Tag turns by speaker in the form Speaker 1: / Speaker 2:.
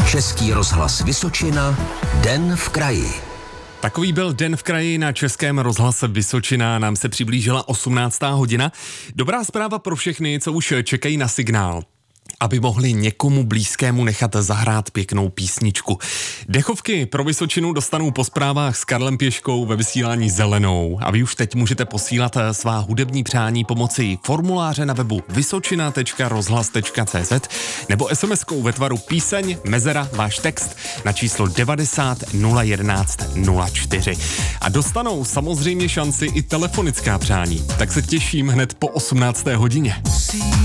Speaker 1: Český rozhlas Vysočina, Den v kraji.
Speaker 2: Takový byl Den v kraji na Českém rozhlase Vysočina, nám se přiblížila 18. hodina. Dobrá zpráva pro všechny, co už čekají na signál, aby mohli někomu blízkému nechat zahrát pěknou písničku. Dechovky pro Vysočinu dostanou po zprávách s Karlem Pěškou ve vysílání zelenou a vy už teď můžete posílat svá hudební přání pomocí formuláře na webu vysočina.rozhlas.cz nebo SMS-kou ve tvaru píseň, mezera, váš text na číslo 90 011 04. A dostanou samozřejmě šanci i telefonická přání, tak se těším hned po 18. hodině.